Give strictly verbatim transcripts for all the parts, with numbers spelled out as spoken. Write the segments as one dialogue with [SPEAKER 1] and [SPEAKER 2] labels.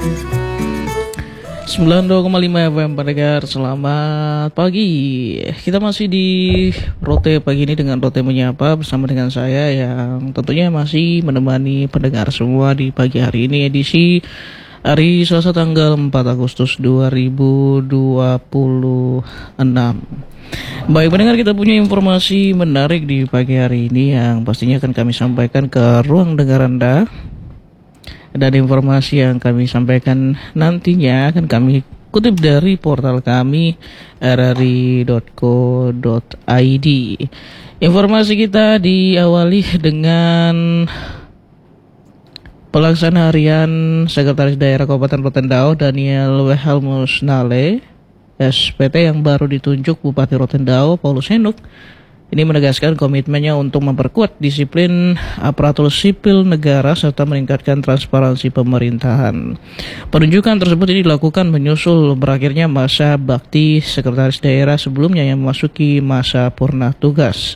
[SPEAKER 1] sembilan puluh dua koma lima F M pendengar, selamat pagi. Kita masih di Rote pagi ini dengan Rote Menyapa bersama dengan saya yang tentunya masih menemani pendengar semua di pagi hari ini, edisi hari Selasa tanggal empat Agustus dua ribu dua puluh enam. Baik pendengar, kita punya informasi menarik di pagi hari ini yang pastinya akan kami sampaikan ke ruang dengar Anda. Dan informasi yang kami sampaikan nantinya akan kami kutip dari portal kami r r i dot co dot i d. Informasi kita diawali dengan pelaksana harian Sekretaris Daerah Kabupaten Rotendao Daniel Wilhelmus Nale S P T yang baru ditunjuk Bupati Rotendao Paulus Henuk. Ini menegaskan komitmennya untuk memperkuat disiplin aparatur sipil negara serta meningkatkan transparansi pemerintahan. Penunjukan tersebut ini dilakukan menyusul berakhirnya masa bakti sekretaris daerah sebelumnya yang memasuki masa purna tugas.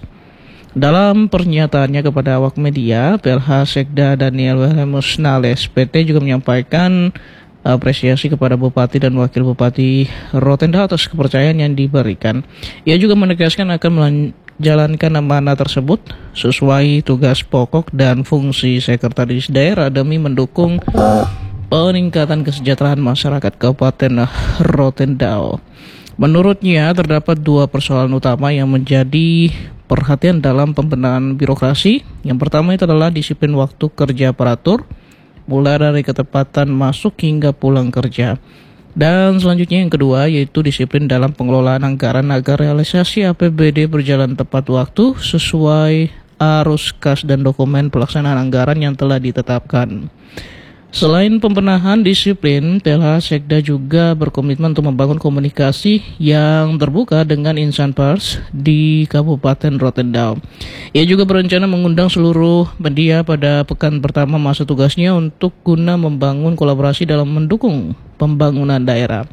[SPEAKER 1] Dalam pernyataannya kepada awak media, P L H Sekda Daniel Wilhelmus Nale S P T juga menyampaikan apresiasi kepada Bupati dan Wakil Bupati Rotendao atas kepercayaan yang diberikan. Ia juga menegaskan akan menjalankan amanah tersebut sesuai tugas pokok dan fungsi sekretaris daerah demi mendukung peningkatan kesejahteraan masyarakat Kabupaten Rotendao. Menurutnya terdapat dua persoalan utama yang menjadi perhatian dalam pembenahan birokrasi. Yang pertama itu adalah disiplin waktu kerja aparatur, mulai dari ketepatan masuk hingga pulang kerja. Dan selanjutnya yang kedua yaitu disiplin dalam pengelolaan anggaran agar realisasi A P B D berjalan tepat waktu sesuai arus kas dan dokumen pelaksanaan anggaran yang telah ditetapkan. Selain pembenahan disiplin, P L H Sekda juga berkomitmen untuk membangun komunikasi yang terbuka dengan insan pers di Kabupaten Rotendao. Ia juga berencana mengundang seluruh media pada pekan pertama masa tugasnya untuk guna membangun kolaborasi dalam mendukung pembangunan daerah.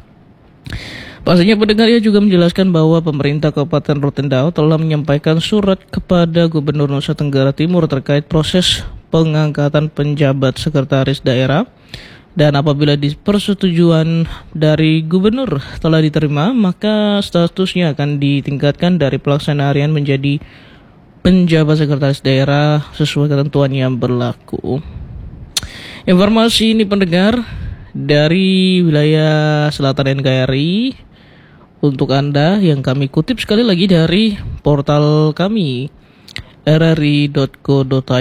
[SPEAKER 1] Pastinya pendengar, ia juga menjelaskan bahwa pemerintah Kabupaten Rotendao telah menyampaikan surat kepada Gubernur Nusa Tenggara Timur terkait proses pengangkatan penjabat sekretaris daerah, dan apabila persetujuan dari gubernur telah diterima, maka statusnya akan ditingkatkan dari pelaksana harian menjadi penjabat sekretaris daerah sesuai ketentuan yang berlaku. Informasi ini pendengar dari wilayah selatan N K R I untuk Anda yang kami kutip sekali lagi dari portal kami r r i dot co dot i d.